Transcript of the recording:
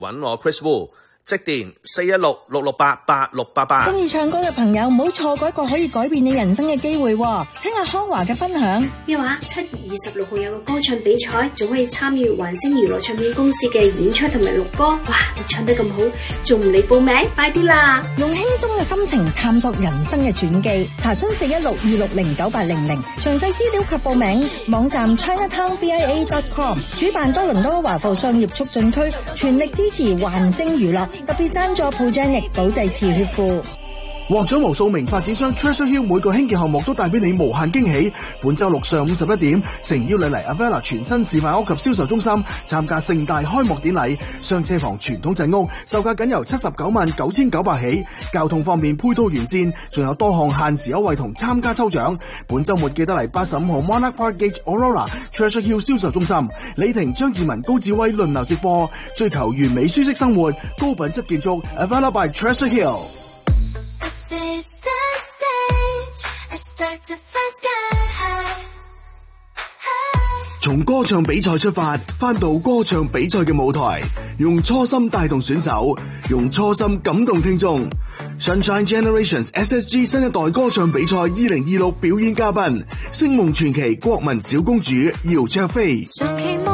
揾我 Chris Wu。即電416-668-8688。 中意唱歌嘅朋友唔好錯過一個可以改變你人生嘅機會喎！聽下康華嘅分享。 咩話？7月26號有個歌唱比賽，仲可以參與環星娛樂唱片公司嘅演出同埋錄歌。哇！你唱得咁好，仲唔嚟報名？快啲啦！ 用輕鬆嘅心情探索人生嘅傳記，查詢416-260-9800，詳細資料及報名網站 ChinaTownVIA.com。主辦多倫多華埠商業促進區，全力支持環星娛樂。特別贊助Progenics保濟慈血庫。 獲獎無數名發展商 Treasure Hill 每個興建項目都帶俾你無限驚喜。本周六上午11點，誠邀你嚟 Avella 全新示範屋及銷售中心參加盛大開幕典禮。雙車房傳統鎮屋售價僅由799900起，交通方面配套完善，仲有多項限時優惠同參加抽獎。本周末記得嚟85號 Monarch Park Gate Aurora Treasure Hill 銷售中心，李婷、張志文、高志威輪流直播，追求完美舒適生活，高品質建築 Avella by Treasure Hill。從歌唱比賽出發，翻到歌唱比賽嘅舞台，用初心帶動選手，用初心感動聽眾。Sunshine Generations SSG 新一代歌唱比賽2026表演嘉賓，星夢傳奇國民小公主姚焯菲。